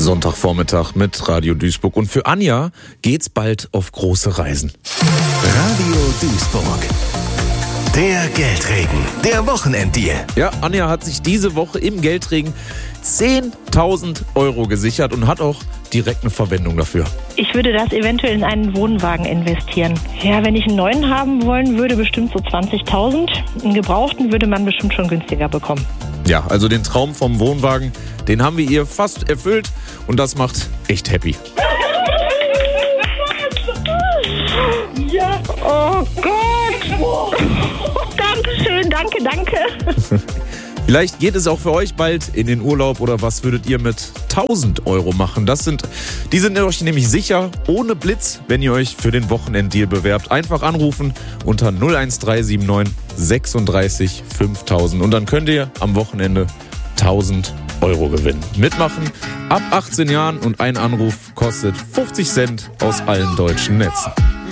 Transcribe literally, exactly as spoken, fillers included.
Sonntagvormittag mit Radio Duisburg. Und für Anja geht's bald auf große Reisen. Radio Duisburg. Der Geldregen, der Wochenenddeal. Ja, Anja hat sich diese Woche im Geldregen zehntausend Euro gesichert und hat auch direkt eine Verwendung dafür. Ich würde das eventuell in einen Wohnwagen investieren. Ja, wenn ich einen neuen haben wollen würde, bestimmt so zwanzigtausend. Einen gebrauchten würde man bestimmt schon günstiger bekommen. Ja, also den Traum vom Wohnwagen, den haben wir ihr fast erfüllt und das macht echt happy. Ja, oh Gott. Oh, Dankeschön, danke, danke. Vielleicht geht es auch für euch bald in den Urlaub oder was würdet ihr mit tausend Euro machen? Das sind, die sind euch nämlich sicher ohne Blitz, wenn ihr euch für den Wochenenddeal bewerbt. Einfach anrufen unter null eins drei sieben neun sechsunddreißig fünftausend und dann könnt ihr am Wochenende tausend Euro gewinnen. Mitmachen ab achtzehn Jahren und ein Anruf kostet fünfzig Cent aus allen deutschen Netzen.